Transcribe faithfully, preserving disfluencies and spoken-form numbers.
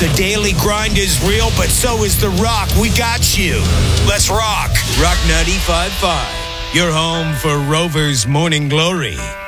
The daily grind is real, but so is The Rock. We got you. Let's rock. Rock ninety-five point five. Your home for Rover's Morning Glory.